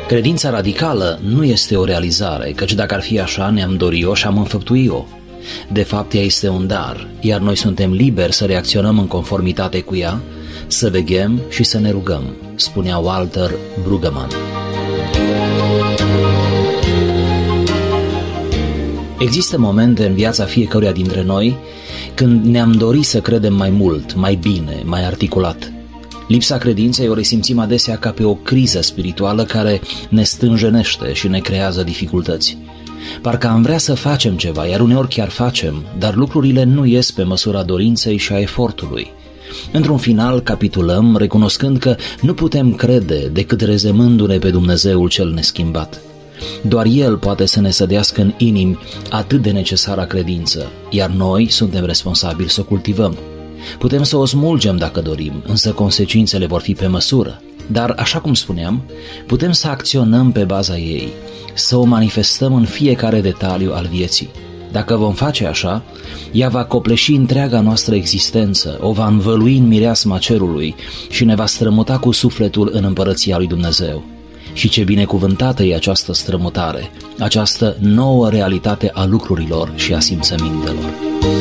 Credința radicală nu este o realizare, căci dacă ar fi așa, ne-am dori-o și am înfăptui-o. De fapt, ea este un dar, iar noi suntem liberi să reacționăm în conformitate cu ea, să veghem și să ne rugăm, spunea Walter Brueggemann. Există momente în viața fiecăruia dintre noi când ne-am dorit să credem mai mult, mai bine, mai articulat. Lipsa credinței o resimțim adesea ca pe o criză spirituală care ne stânjenește și ne creează dificultăți. Parcă am vrea să facem ceva, iar uneori chiar facem, dar lucrurile nu ies pe măsura dorinței și a efortului. Într-un final capitulăm recunoscând că nu putem crede decât rezemându-ne pe Dumnezeul cel neschimbat. Doar El poate să ne sădească în inimi atât de necesara credință, iar noi suntem responsabili să o cultivăm. Putem să o smulgem dacă dorim, însă consecințele vor fi pe măsură. Dar, așa cum spuneam, putem să acționăm pe baza ei, să o manifestăm în fiecare detaliu al vieții. Dacă vom face așa, ea va copleși întreaga noastră existență, o va învălui în mireasma cerului și ne va strămuta cu sufletul în împărăția lui Dumnezeu. Și ce binecuvântată e această strămutare, această nouă realitate a lucrurilor și a simțămintelor.